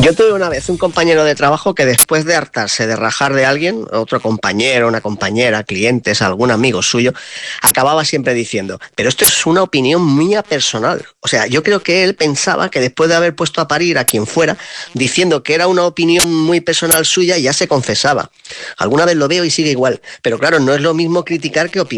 Yo tuve una vez un compañero de trabajo que después de hartarse de rajar de alguien, otro compañero, una compañera, clientes, algún amigo suyo, acababa siempre diciendo, pero esto es una opinión mía personal. O sea, yo creo que él pensaba que después de haber puesto a parir a quien fuera, diciendo que era una opinión muy personal suya, ya se confesaba. Alguna vez lo veo y sigue igual. Pero claro, no es lo mismo criticar que opinar.